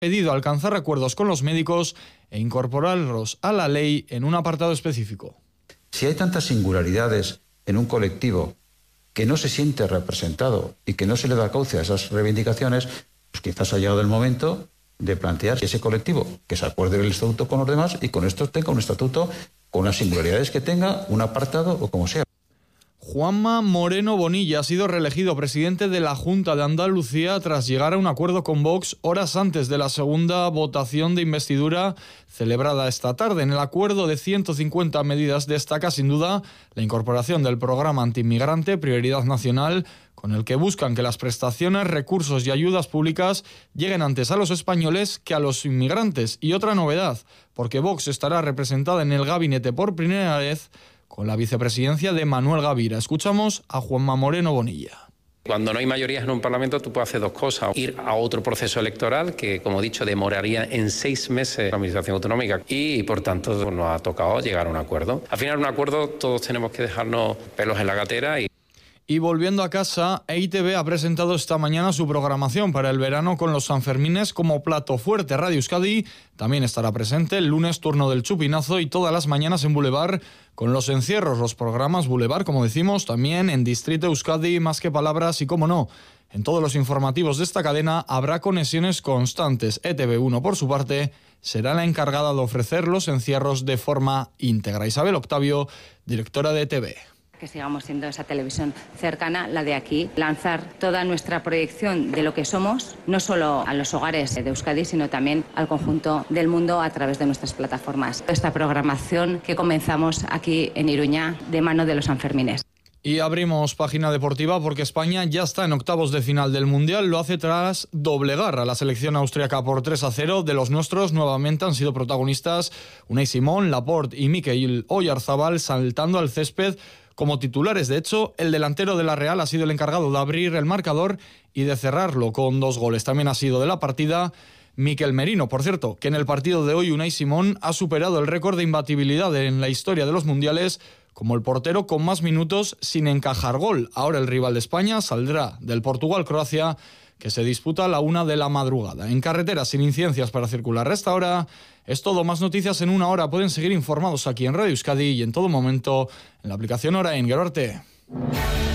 pedido alcanzar acuerdos con los médicos e incorporarlos a la ley en un apartado específico. Si hay tantas singularidades en un colectivo que no se siente representado y que no se le da cauce a esas reivindicaciones, pues quizás ha llegado el momento de plantear que ese colectivo que se acuerde el estatuto con los demás y con esto tenga un estatuto con las singularidades que tenga, un apartado o como sea. Juanma Moreno Bonilla ha sido reelegido presidente de la Junta de Andalucía tras llegar a un acuerdo con Vox horas antes de la segunda votación de investidura celebrada esta tarde. En el acuerdo de 150 medidas destaca sin duda la incorporación del programa antiinmigrante Prioridad Nacional, con el que buscan que las prestaciones, recursos y ayudas públicas lleguen antes a los españoles que a los inmigrantes. Y otra novedad, porque Vox estará representada en el gabinete por primera vez con la vicepresidencia de Manuel Gavira. Escuchamos a Juanma Moreno Bonilla. Cuando no hay mayorías en un parlamento, tú puedes hacer dos cosas. Ir a otro proceso electoral que, como he dicho, demoraría en 6 meses la administración autonómica y, por tanto, nos ha tocado llegar a un acuerdo. Al final, un acuerdo, todos tenemos que dejarnos pelos en la gatera. Y volviendo a casa, EITV ha presentado esta mañana su programación para el verano con los Sanfermines como plato fuerte. Radio Euskadi también estará presente el lunes, turno del chupinazo, y todas las mañanas en Boulevard con los encierros. Los programas Boulevard, como decimos, también en Distrito Euskadi, Más que Palabras y, como no, en todos los informativos de esta cadena habrá conexiones constantes. ETV1, por su parte, será la encargada de ofrecer los encierros de forma íntegra. Isabel Octavio, directora de ETV. Que sigamos siendo esa televisión cercana, la de aquí, lanzar toda nuestra proyección de lo que somos, no solo a los hogares de Euskadi, sino también al conjunto del mundo a través de nuestras plataformas. Esta programación que comenzamos aquí en Iruña de mano de los Sanfermines. Y abrimos página deportiva porque España ya está en octavos de final del Mundial. Lo hace tras doblegar a la selección austríaca por 3-0. De los nuestros nuevamente han sido protagonistas Unai Simón, Laporte y Mikel Oyarzabal saltando al césped como titulares. De hecho, el delantero de la Real ha sido el encargado de abrir el marcador y de cerrarlo con 2 goles. También ha sido de la partida Mikel Merino. Por cierto, que en el partido de hoy Unai Simón ha superado el récord de imbatibilidad en la historia de los mundiales como el portero con más minutos sin encajar gol. Ahora el rival de España saldrá del Portugal-Croacia, que se disputa a la 1 de la madrugada. En carretera, sin incidencias para circular a esta hora. Es todo. Más noticias en una hora. Pueden seguir informados aquí en Radio Euskadi y en todo momento en la aplicación Hora en Geroarte.